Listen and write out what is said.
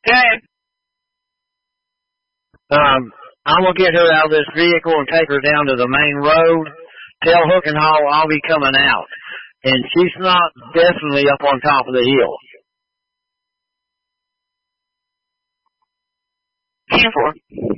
Okay. I'm gonna get her out of this vehicle and take her down to the main road. Tell Hook and Haul I'll be coming out. And she's not definitely up on top of the hill. 10-4.